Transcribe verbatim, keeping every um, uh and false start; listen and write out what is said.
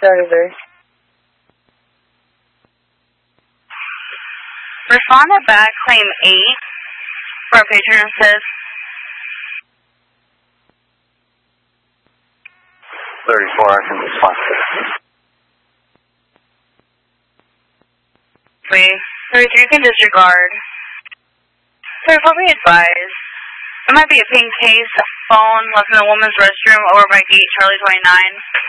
thirty-three. Respond to back claim eight for a patron assist. thirty-four, I can respond. Wait, thirty-three can disregard. thirty-four, be advised. There might be a pink case, a phone left in the woman's restroom over by gate Charlie twenty-nine.